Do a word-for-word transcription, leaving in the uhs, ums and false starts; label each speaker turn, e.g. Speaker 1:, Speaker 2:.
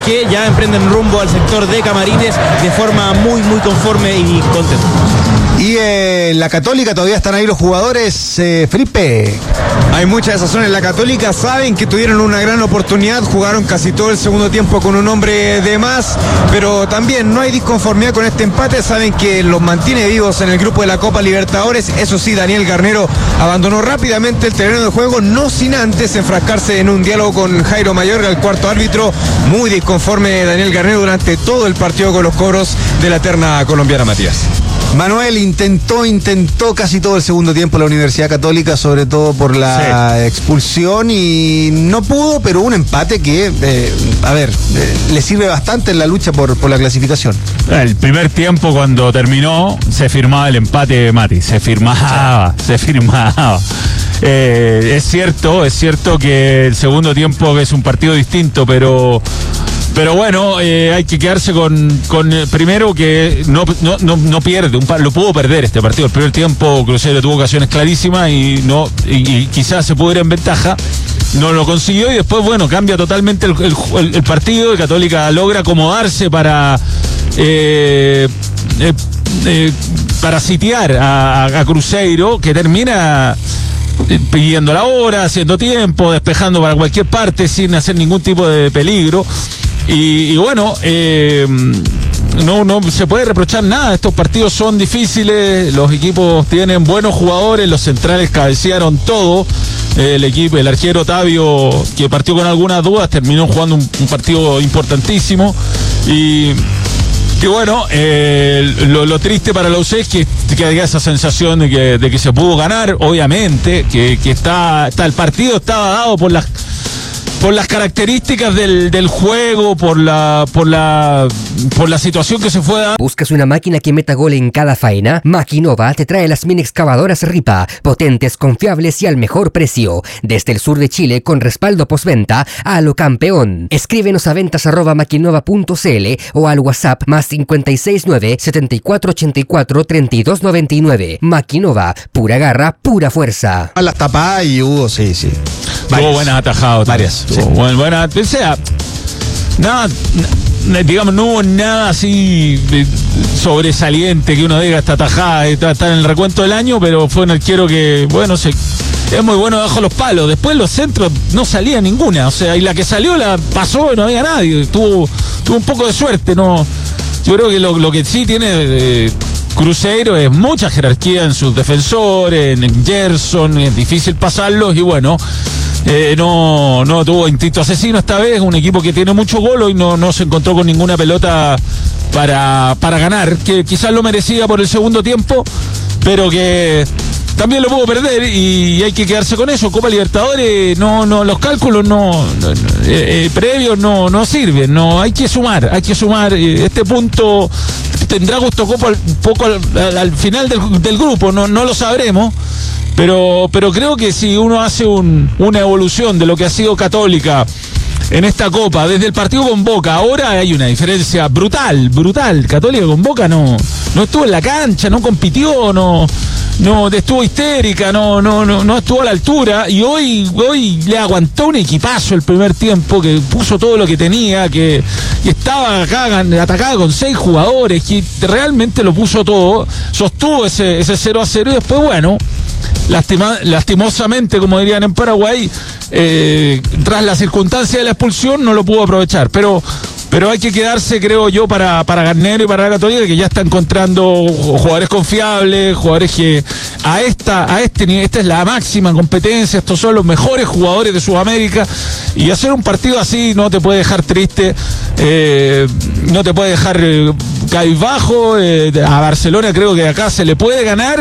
Speaker 1: que ya emprenden rumbo al sector de camarines de forma muy muy conforme y contenta.
Speaker 2: Y en eh, la Católica todavía están ahí los jugadores, eh, Felipe.
Speaker 3: Hay mucha desazón en la Católica, saben que tuvieron una gran oportunidad, jugaron casi todo el segundo tiempo con un hombre de más, pero también no hay disconformidad con este empate, saben que los mantiene vivos en el grupo de la Copa Libertadores. Eso sí, Daniel Garnero abandonó rápidamente el terreno de juego, no sin antes enfrascarse en un diálogo con Jairo Mayorga, el cuarto árbitro. Muy disconforme Daniel Garnero durante todo el partido con los cobros de la terna colombiana, Matías.
Speaker 2: Manuel intentó, intentó casi todo el segundo tiempo la Universidad Católica, sobre todo por la sí. expulsión, y no pudo, pero un empate que, eh, a ver, eh, le sirve bastante en la lucha por, por la clasificación.
Speaker 4: El primer tiempo, cuando terminó, se firmaba el empate, Mati, se firmaba, sí. se firmaba. Eh, es cierto, es cierto que el segundo tiempo es un partido distinto, pero... Pero bueno, eh, hay que quedarse con, con eh, primero que no, no, no, no pierde, un par, lo pudo perder este partido. El primer tiempo Cruzeiro tuvo ocasiones clarísimas y no y, y quizás se pudo ir en ventaja, no lo consiguió, y después bueno, cambia totalmente el, el, el partido. El Católica logra acomodarse para eh, eh, eh, para sitiar a, a Cruzeiro, que termina pidiendo la hora, haciendo tiempo, despejando para cualquier parte sin hacer ningún tipo de peligro. Y, y bueno, eh, no, no se puede reprochar nada. Estos partidos son difíciles, los equipos tienen buenos jugadores, los centrales cabecearon todo. El equipo, el arquero Otavio, que partió con algunas dudas, terminó jugando un, un partido importantísimo. Y, y bueno, eh, lo, lo triste para la U C es que queda esa sensación de que, de que se pudo ganar, obviamente, que, que está, está el partido estaba dado por las por las características del, del juego, por la, por la, por la situación que se fue dando.
Speaker 5: ¿Buscas una máquina que meta gol en cada faena? Maquinova te trae las mini excavadoras Ripa, potentes, confiables y al mejor precio. Desde el sur de Chile, con respaldo postventa a lo campeón. Escríbenos a ventas arroba maquinova punto cl o al WhatsApp más cinco seis nueve, siete cuatro ocho cuatro, tres dos nueve nueve. Maquinova, pura garra, pura fuerza.
Speaker 2: Las tapadas y hubo, sí, sí.
Speaker 4: Tuvo buenas atajadas.
Speaker 2: Varias.
Speaker 4: Sí. Bueno, buena, o sea, nada, digamos, no hubo nada así sobresaliente que uno diga esta tajada, está, está en el recuento del año, pero fue un arquero que, bueno, se, es muy bueno bajo los palos. Después los centros no salía ninguna, o sea, y la que salió la pasó y no había nadie, tuvo, tuvo un poco de suerte, no. Yo creo que lo, lo que sí tiene eh, Cruzeiro es mucha jerarquía en sus defensores, en Gerson, es difícil pasarlos y bueno. Eh, no, no tuvo instinto asesino esta vez, un equipo que tiene mucho gol y no, no se encontró con ninguna pelota para, para ganar, que quizás lo merecía por el segundo tiempo, pero que también lo pudo perder y hay que quedarse con eso. Copa Libertadores, no, no, los cálculos no, no eh, eh, previos no, no sirven, no, hay que sumar, hay que sumar. Este punto tendrá gusto copa un poco al, al, al final del, del grupo, no, no lo sabremos. Pero, pero creo que si uno hace un, una evolución de lo que ha sido Católica en esta Copa, desde el partido con Boca, ahora hay una diferencia brutal, brutal. Católica con Boca no, no estuvo en la cancha, no compitió, no, no estuvo histérica, no, no, no, no estuvo a la altura. Y hoy, hoy le aguantó un equipazo el primer tiempo, que puso todo lo que tenía, que, que estaba acá atacada con seis jugadores, que realmente lo puso todo, sostuvo ese, ese cero a cero y después, bueno. Lastima, lastimosamente, como dirían en Paraguay, eh, tras la circunstancia de la expulsión no lo pudo aprovechar, pero pero hay que quedarse, creo yo, para, para Garnero y para la Católica, que ya está encontrando jugadores confiables, jugadores que a esta a este nivel, esta es la máxima competencia, estos son los mejores jugadores de Sudamérica, y hacer un partido así no te puede dejar triste, eh, no te puede dejar eh, cabizbajo. eh, a Barcelona creo que acá se le puede ganar.